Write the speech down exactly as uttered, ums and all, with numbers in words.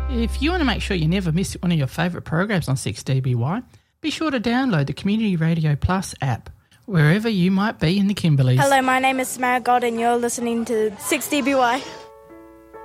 If you want to make sure you never miss one of your favourite programs on six D B Y, be sure to download the Community Radio Plus app, wherever you might be in the Kimberleys. Hello, my name is Samara God and you're listening to six D B Y.